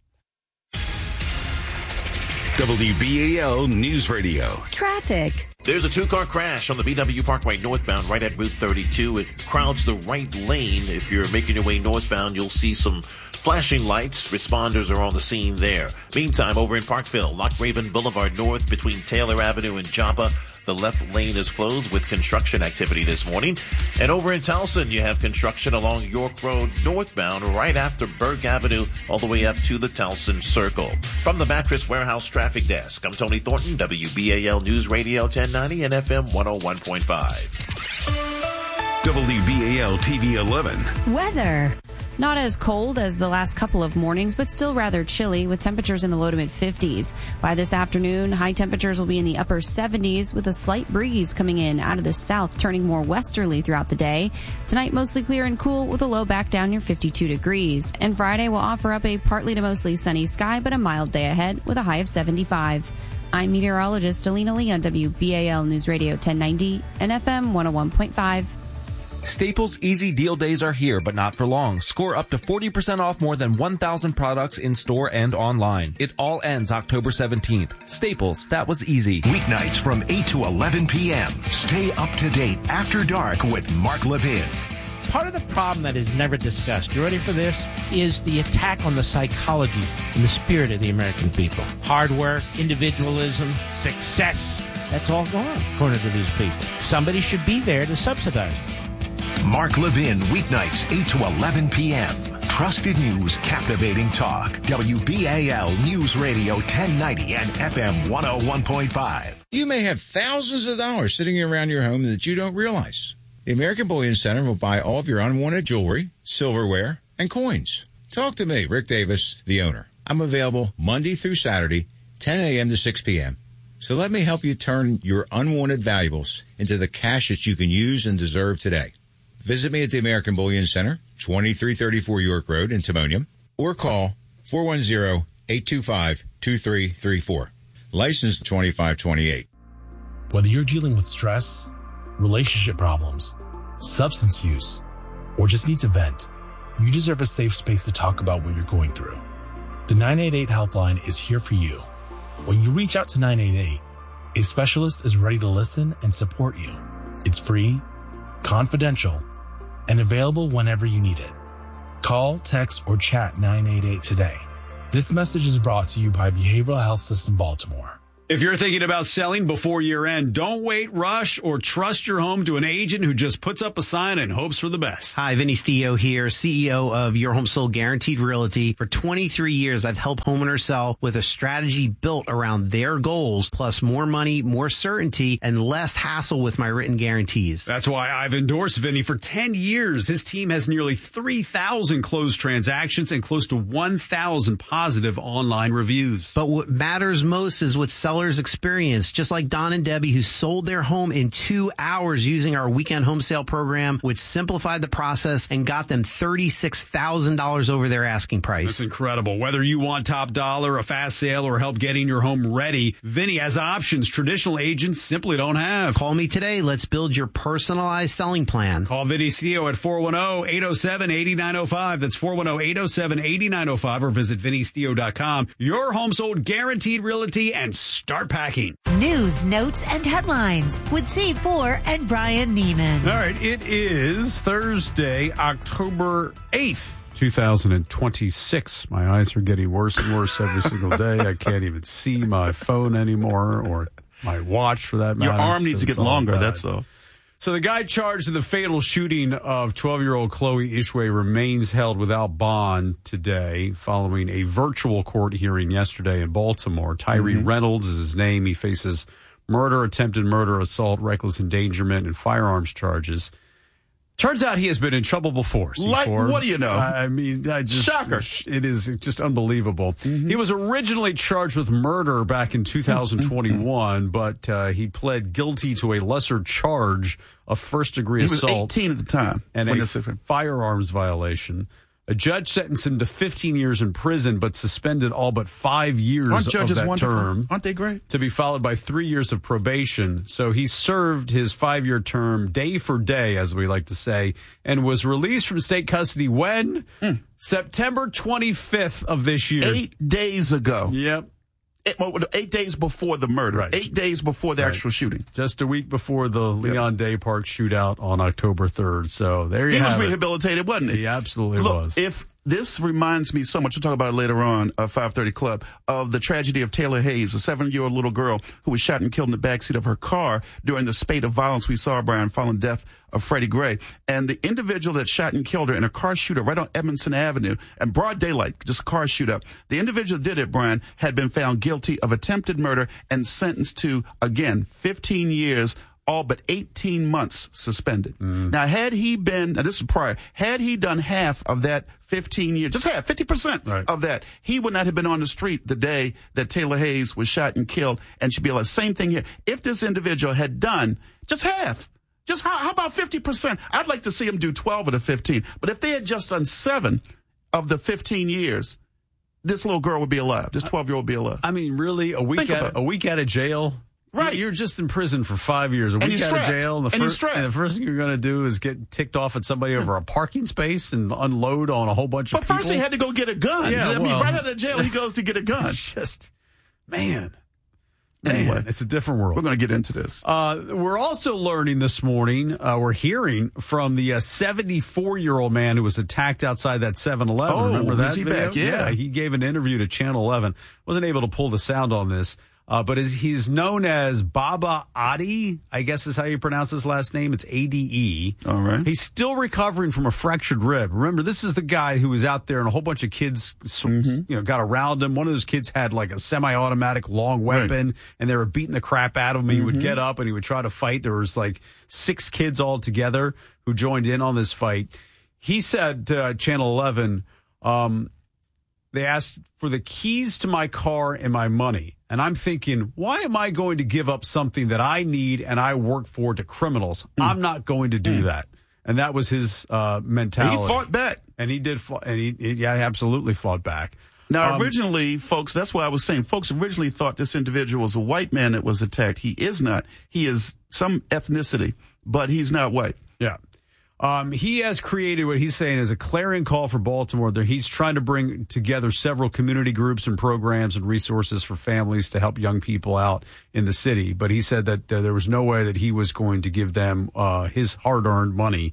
WBAL News Radio. Traffic. There's a two-car crash on the BW Parkway northbound right at Route 32. It crowds the right lane. If you're making your way northbound, you'll see some flashing lights. Responders are on the scene there. Meantime, over in Parkville, Loch Raven Boulevard North between Taylor Avenue and Joppa, the left lane is closed with construction activity this morning. And over in Towson, you have construction along York Road northbound right after Berg Avenue all the way up to the Towson Circle. From the Mattress Warehouse Traffic Desk, I'm Tony Thornton, WBAL News Radio 1090 and FM 101.5. WBAL TV 11. Weather. Not as cold as the last couple of mornings, but still rather chilly with temperatures in the low to mid 50s. By this afternoon, high temperatures will be in the upper 70s with a slight breeze coming in out of the south, turning more westerly throughout the day. Tonight, mostly clear and cool with a low back down near 52 degrees. And Friday will offer up a partly to mostly sunny sky, but a mild day ahead with a high of 75. I'm meteorologist Alina Lee on WBAL News Radio 1090 and FM 101.5. Staples Easy Deal Days are here, but not for long. Score up to 40% off more than 1,000 products in store and online. It all ends October 17th. Staples, that was easy. Weeknights from 8 to 11 p.m. Stay up to date after dark with Mark Levin. Part of the problem that is never discussed, you ready for this, is the attack on the psychology and the spirit of the American people. Hard work, individualism, success, that's all gone, according to these people. Somebody should be there to subsidize it. Mark Levin, weeknights, 8 to 11 p.m. Trusted news, captivating talk. WBAL News Radio 1090 and FM 101.5. You may have thousands of dollars sitting around your home that you don't realize. The American Bullion Center will buy all of your unwanted jewelry, silverware, and coins. Talk to me, Rick Davis, the owner. I'm available Monday through Saturday, 10 a.m. to 6 p.m. So let me help you turn your unwanted valuables into the cash that you can use and deserve today. Visit me at the American Bullion Center, 2334 York Road in Timonium, or call 410-825-2334. License 2528. Whether you're dealing with stress, relationship problems, substance use, or just need to vent, you deserve a safe space to talk about what you're going through. The 988 helpline is here for you. When you reach out to 988, a specialist is ready to listen and support you. It's free, confidential, and available whenever you need it. Call, text, or chat 988 today. This message is brought to you by Behavioral Health System Baltimore. If you're thinking about selling before year end, don't wait, rush, or trust your home to an agent who just puts up a sign and hopes for the best. Hi, Vinny Stio here, CEO of Your Home Sold Guaranteed Realty. For 23 years, I've helped homeowners sell with a strategy built around their goals, plus more money, more certainty, and less hassle with my written guarantees. That's why I've endorsed Vinny for 10 years. His team has nearly 3,000 closed transactions and close to 1,000 positive online reviews. But what matters most is what sellers experience, just like Don and Debbie, who sold their home in 2 hours using our weekend home sale program, which simplified the process and got them $36,000 over their asking price. That's incredible. Whether you want top dollar, a fast sale, or help getting your home ready, Vinny has options traditional agents simply don't have. Call me today. Let's build your personalized selling plan. Call Vinny Stio at 410-807-8905. That's 410-807-8905, or visit vinnystio.com. Your Home Sold Guaranteed Realty, and start packing. News, notes, and headlines with C4 and Brian Neiman. All right, it is Thursday, October 8th, 2026. My eyes are getting worse and worse every single day. I can't even see my phone anymore, or my watch for that matter. Your arm needs to get longer, that's all. So the guy charged in the fatal shooting of 12-year-old Chloe Ishwe remains held without bond today following a virtual court hearing yesterday in Baltimore. Tyree Reynolds is his name. He faces murder, attempted murder, assault, reckless endangerment, and firearms charges. Turns out he has been in trouble before. Like, what do you know? I mean, shocker. It is just unbelievable. He was originally charged with murder back in 2021, but he pled guilty to a lesser charge of first-degree assault. He was 18 at the time. And a firearms violation. A judge sentenced him to 15 years in prison, but suspended all but 5 years of that term. Aren't they great? To be followed by 3 years of probation. So he served his 5-year term day for day, as we like to say, and was released from state custody when? September 25th of this year. 8 days ago. Yep. 8 days before the murder. Right. 8 days before the actual shooting. Just a week before the Leon Day Park shootout on October 3rd. So there you have it. He was rehabilitated, wasn't he? He absolutely was. If this reminds me so much, we'll talk about it later on, 530 Club, of the tragedy of Taylor Hayes, a 7-year-old little girl who was shot and killed in the backseat of her car during the spate of violence we saw, Brian, following death of Freddie Gray. And the individual that shot and killed her in a car shootout right on Edmondson Avenue, and broad daylight, just a car shootout. The individual that did it, Brian, had been found guilty of attempted murder and sentenced to, again, 15 years, all but 18 months suspended. Now, had he been, now this is prior, had he done half of that 15 years, just half, 50% of that, he would not have been on the street the day that Taylor Hayes was shot and killed, and should be like, same thing here. If this individual had done just half, just how about 50%? I'd like to see him do 12 of the 15. But if they had just done 7 of the 15 years, this little girl would be alive. This 12-year-old would be alive. I mean, really, a week out of jail? Right. You're just in prison for 5 years. A week out of jail. And the first thing you're going to do is get ticked off at somebody over a parking space and unload on a whole bunch of people. But first he had to go get a gun. Yeah, I mean, right out of jail, he goes to get a gun. It's just, man. Anyway, it's a different world. We're going to get into this. We're also learning this morning, we're hearing from the 74-year-old man who was attacked outside that 7-Eleven. Oh, remember that is he video? back? Yeah. He gave an interview to Channel 11. Wasn't able to pull the sound on this. But he's known as Baba Adi, I guess is how you pronounce his last name. It's A-D-E. All right. He's still recovering from a fractured rib. Remember, this is the guy who was out there and a whole bunch of kids got around him. One of those kids had like a semi-automatic long weapon, and they were beating the crap out of him. He would get up and he would try to fight. There was like 6 kids all together who joined in on this fight. He said to Channel 11, They asked for the keys to my car and my money. And I'm thinking, why am I going to give up something that I need and I work for to criminals? I'm not going to do that. And that was his mentality. He fought back. And he did, and he absolutely fought back. Now, originally, folks, that's why I was saying, folks originally thought this individual was a white man that was attacked. He is not. He is some ethnicity, but he's not white. Yeah. He has created what he's saying is a clarion call for Baltimore. He's trying to bring together several community groups and programs and resources for families to help young people out in the city. But he said that there was no way that he was going to give them his hard-earned money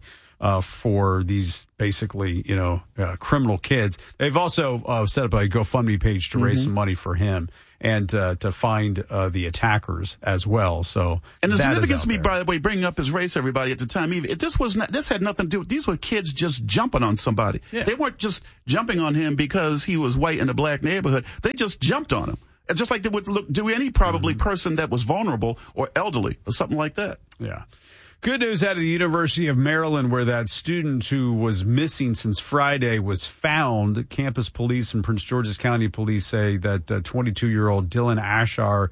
for these basically, criminal kids. They've also set up a GoFundMe page to raise some money for him and to find the attackers as well. So, and the significance to me, by the way, bringing up his race, everybody at the time, this had nothing to do with, these were kids just jumping on somebody. Yeah. They weren't just jumping on him because he was white in a black neighborhood. They just jumped on him. And just like they would do any probably person that was vulnerable or elderly or something like that. Yeah. Good news out of the University of Maryland, where that student who was missing since Friday was found. Campus police and Prince George's County police say that 22-year-old Dylan Ashar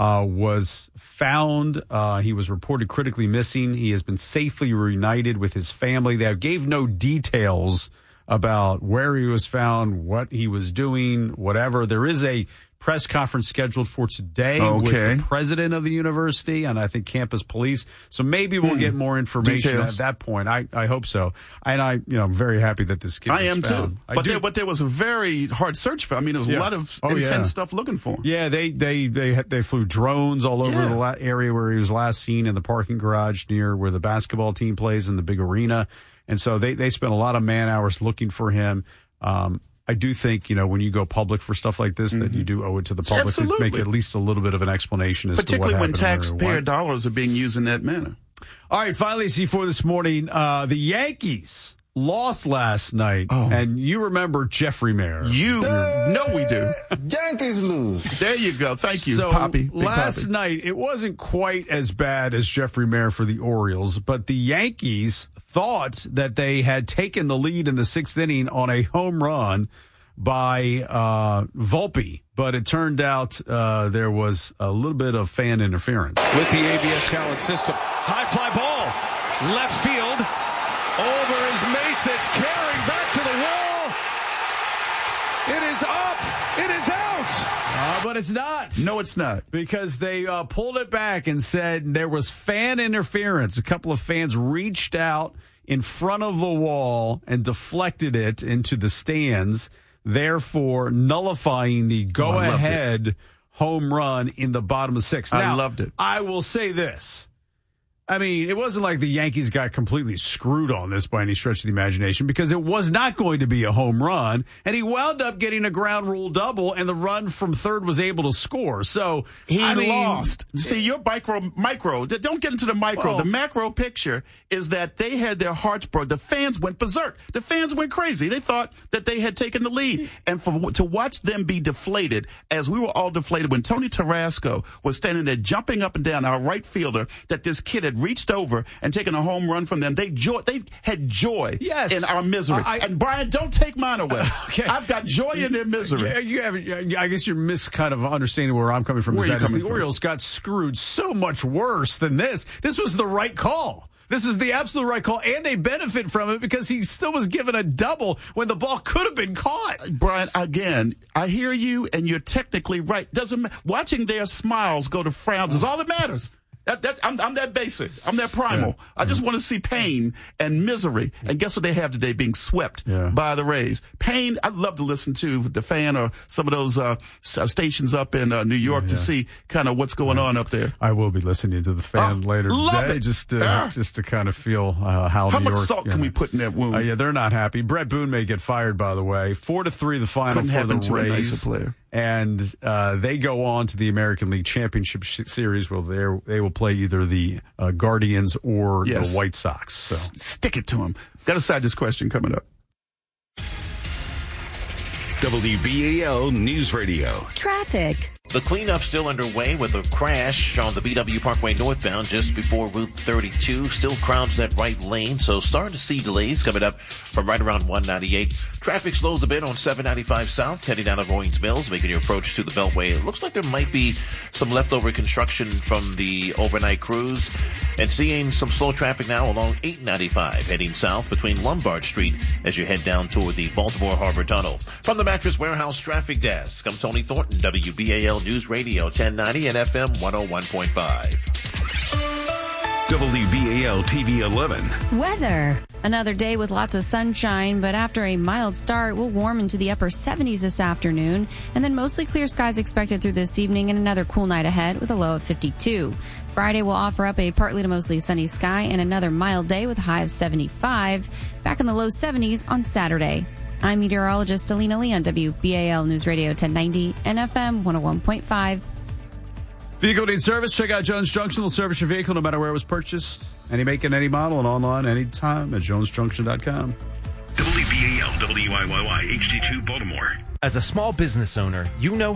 was found. He was reported critically missing. He has been safely reunited with his family. They gave no details about where he was found, what he was doing, whatever. There is a press conference scheduled for today with the president of the university and I think campus police. So maybe we'll get more information at that point. I hope so. And I'm very happy that this kid was found. Too. But there was a very hard search for him. I mean, there was a lot of intense stuff looking for him. Yeah, they flew drones all over the area where he was last seen in the parking garage near where the basketball team plays in the big arena. And so they spent a lot of man hours looking for him. I do think, when you go public for stuff like this, that you do owe it to the public to make at least a little bit of an explanation as to what happened. Particularly when taxpayer dollars are being used in that manner. All right, finally, C4 this morning, the Yankees lost last night, and you remember Jeffrey Mayer. You know we do. Yankees lose. There you go. Thank you, so Poppy. Last night, it wasn't quite as bad as Jeffrey Mayer for the Orioles, but the Yankees thought that they had taken the lead in the sixth inning on a home run by Volpe, but it turned out there was a little bit of fan interference. With the ABS talent system, high fly ball, left field, over is Mace, it's carrying back to the wall. It is up, it is out. But it's not. No, it's not. Because they pulled it back and said there was fan interference. A couple of fans reached out in front of the wall and deflected it into the stands, therefore nullifying the go-ahead home run in the bottom of the sixth. Now, I loved it. I will say this. I mean, it wasn't like the Yankees got completely screwed on this by any stretch of the imagination because it was not going to be a home run, and he wound up getting a ground rule double, and the run from third was able to score. So he lost. See, your micro, don't get into the micro. Well, the macro picture is that they had their hearts broken. The fans went berserk. The fans went crazy. They thought that they had taken the lead. And to watch them be deflated, as we were all deflated, when Tony Tarasco was standing there jumping up and down, our right fielder, that this kid had reached over and taken a home run from them. They had joy in our misery. And Brian, don't take mine away. Okay. I've got joy in their misery. I guess you're kind of understanding where I'm coming from. The Orioles got screwed so much worse than this. This was the right call. This is the absolute right call, and they benefit from it because he still was given a double when the ball could have been caught. Brian, again, I hear you, and you're technically right. Watching their smiles go to frowns is all that matters. I'm that basic. I'm that primal. Yeah. I just want to see pain and misery. And guess what they have today? Being swept by the Rays. Pain, I'd love to listen to the Fan or some of those stations up in New York to see kind of what's going on up there. I will be listening to the Fan later today just to kind of feel how New much York, salt can we put in that wound? Yeah, they're not happy. Brett Boone may get fired, by the way. 4-3 the final for the Rays. A nicer player. And they go on to the American League Championship Series where they will play either the Guardians or the White Sox. So stick it to them. Got to side this question coming up. WBAL News Radio. Traffic. The cleanup still underway with a crash on the BW Parkway northbound just before Route 32. Still crowds that right lane, so starting to see delays coming up from right around 198. Traffic slows a bit on 795 south, heading out of Owings Mills, making your approach to the Beltway. It looks like there might be some leftover construction from the overnight cruise. And seeing some slow traffic now along 895, heading south between Lombard Street as you head down toward the Baltimore Harbor Tunnel. From the Mattress Warehouse Traffic Desk, I'm Tony Thornton, WBAL News Radio 1090 and FM 101.5. WBAL TV 11. Weather. Another day with lots of sunshine, but after a mild start, we'll warm into the upper 70s this afternoon, and then mostly clear skies expected through this evening and another cool night ahead with a low of 52. Friday will offer up a partly to mostly sunny sky and another mild day with a high of 75. Back in the low 70s on Saturday. I'm meteorologist Alina Lee on WBAL News Radio 1090 and FM 101.5. Vehicle needs service? Check out Jones Junction. They'll service your vehicle no matter where it was purchased. Any make and any model, and online anytime at jonesjunction.com. WBAL WIYY HD2 Baltimore. As a small business owner, you know